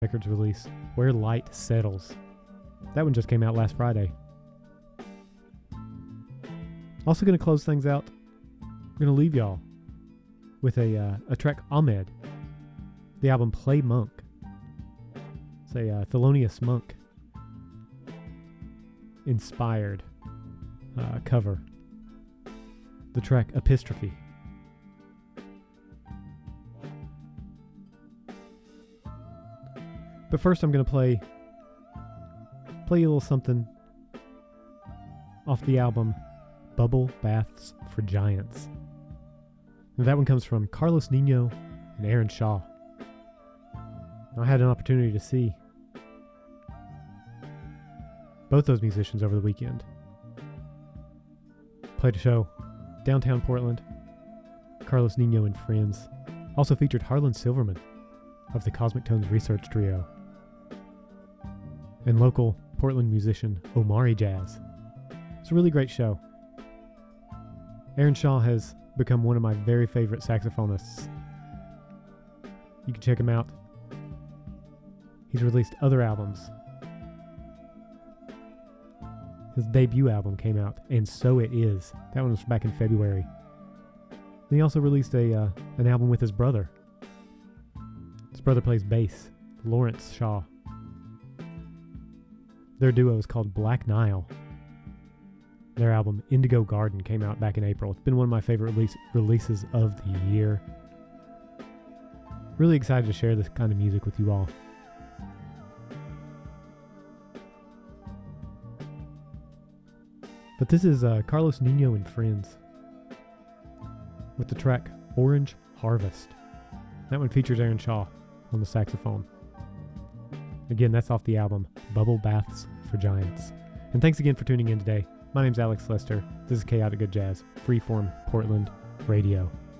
Records release, Where Light Settles. That one just came out last Friday. Also going to close things out. I'm going to leave y'all with a track, Ahmed. The album Play Monk. It's a Thelonious Monk inspired cover. The track Epistrophe. But first I'm going to play a little something off the album Bubble Baths for Giants. And that one comes from Carlos Nino and Aaron Shaw. I had an opportunity to see both those musicians over the weekend. Played a show downtown Portland. Carlos Nino and friends. Also featured Harlan Silverman of the Cosmic Tones Research Trio. And local Portland musician Omari Jazz. It's a really great show. Aaron Shaw has become one of my very favorite saxophonists. You can check him out. He's released other albums. His debut album came out, And So It Is. That one was back in February. Then he also released an album with his brother. His brother plays bass, Lawrence Shaw. Their duo is called Black Nile. Their album Indigo Garden came out back in April. It's been one of my favorite releases of the year. Really excited to share this kind of music with you all. But this is Carlos Nino and Friends with the track Orange Harvest. That one features Aaron Shaw on the saxophone. Again, that's off the album Bubble Baths for Giants. And thanks again for tuning in today. My name's Alex Lester. This is Chaotic Good Jazz, Freeform Portland Radio.